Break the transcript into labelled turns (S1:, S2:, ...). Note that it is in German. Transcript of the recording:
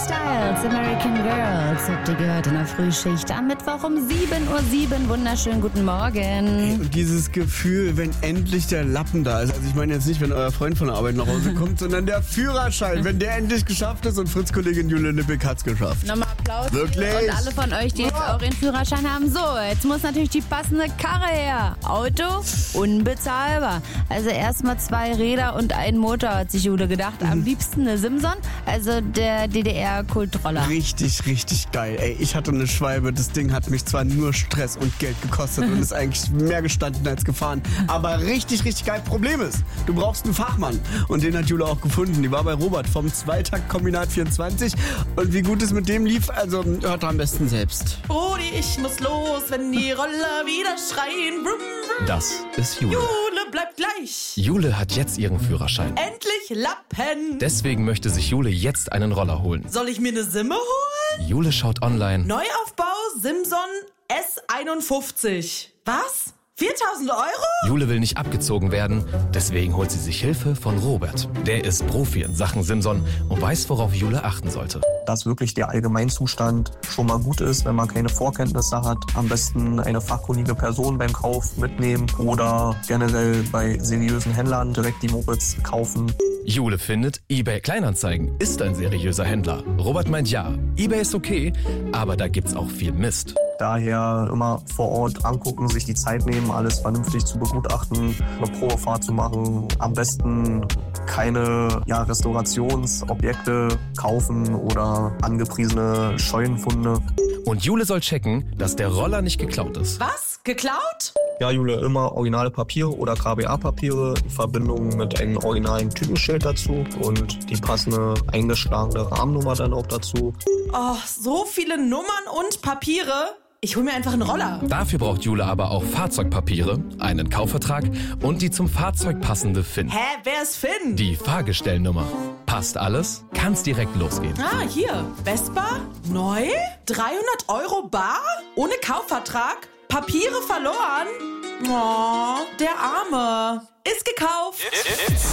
S1: Styles, American Girls, habt ihr gehört in der Frühschicht am Mittwoch um 7:07 Uhr. Wunderschönen guten Morgen.
S2: Und dieses Gefühl, wenn endlich der Lappen da ist. Also ich meine jetzt nicht, wenn euer Freund von der Arbeit nach Hause kommt, sondern der Führerschein, wenn der endlich geschafft ist und Fritz-Kollegin Jule Nippig hat's geschafft.
S1: Nochmal Applaus.
S2: Wirklich?
S1: Und alle von euch, die jetzt auch ihren Führerschein haben. So, jetzt muss natürlich die passende Karre her. Auto, unbezahlbar. Also erstmal 2 Räder und ein Motor, hat sich Jule gedacht. Am liebsten eine Simson, also der DDR-Kultroller.
S2: Richtig, richtig geil. Ey, ich hatte eine Schwalbe. Das Ding hat mich zwar nur Stress und Geld gekostet und ist eigentlich mehr gestanden als gefahren. Aber richtig, richtig geil. Problem ist, du brauchst einen Fachmann. Und den hat Jule auch gefunden. Die war bei Robert vom Zweitakt-Kombinat 24. Und wie gut es mit dem lief, also hört er am besten selbst.
S3: Brudi, ich muss los, wenn die Roller wieder schreien. Brum, brum.
S4: Das ist Jule.
S3: Jule bleibt gleich.
S4: Jule hat jetzt ihren Führerschein.
S3: Endlich Lappen.
S4: Deswegen möchte sich Jule jetzt einen Roller holen.
S3: Soll ich mir eine Simme holen?
S4: Jule schaut online.
S3: Neuaufbau Simson S51. Was? 4.000 Euro?
S4: Jule will nicht abgezogen werden, deswegen holt sie sich Hilfe von Robert. Der ist Profi in Sachen Simson und weiß, worauf Jule achten sollte.
S5: Dass wirklich der Allgemeinzustand schon mal gut ist, wenn man keine Vorkenntnisse hat. Am besten eine fachkundige Person beim Kauf mitnehmen oder generell bei seriösen Händlern direkt die Mopeds kaufen.
S4: Jule findet, eBay Kleinanzeigen ist ein seriöser Händler. Robert meint ja, eBay ist okay, aber da gibt's auch viel Mist.
S5: Daher immer vor Ort angucken, sich die Zeit nehmen, alles vernünftig zu begutachten, eine Probefahrt zu machen. Am besten keine Restaurationsobjekte kaufen oder angepriesene Scheunenfunde.
S4: Und Jule soll checken, dass der Roller nicht geklaut ist.
S3: Was? Geklaut?
S5: Ja, Jule, immer originale Papiere oder KBA-Papiere in Verbindung mit einem originalen Typenschild dazu und die passende eingeschlagene Rahmennummer dann auch dazu.
S3: Oh, so viele Nummern und Papiere. Ich hol mir einfach einen Roller.
S4: Dafür braucht Jule aber auch Fahrzeugpapiere, einen Kaufvertrag und die zum Fahrzeug passende FIN.
S3: Hä, wer ist Finn?
S4: Die Fahrgestellnummer. Passt alles? Kann's direkt losgehen.
S3: Ah, hier. Vespa? Neu? 300 Euro bar? Ohne Kaufvertrag? Papiere verloren? Oh, der Arme. Ist gekauft.